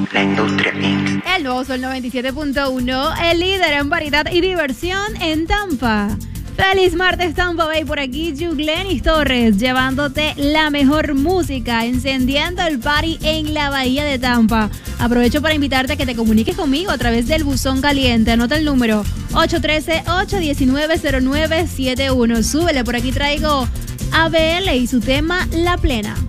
La Industria Inc. El nuevo Sol 97.1, el líder en variedad y diversión en Tampa. Feliz martes, Tampa Bay, por aquí Yuglenis Torres, llevándote la mejor música, encendiendo el party en la bahía de Tampa. Aprovecho para invitarte a que te comuniques conmigo a través del buzón caliente. Anota el número 813-819-0971. Súbele, por aquí traigo a BL y su tema La Plena.